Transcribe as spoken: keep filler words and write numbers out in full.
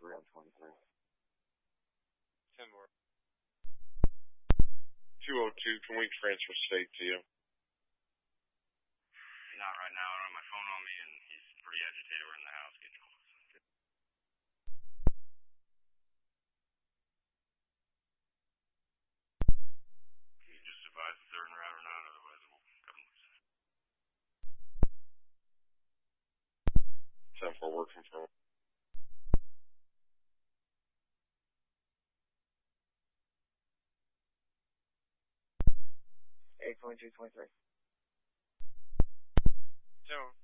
three on twenty-three. ten more. two oh two, can we transfer state to you? Not right now. I don't have my phone on me, and he's pretty agitated. We're in the house getting calls. Can you just advise if they're en route or not? Otherwise, we'll come loose. ten four, work from phone. eight twenty-two twenty-three. No.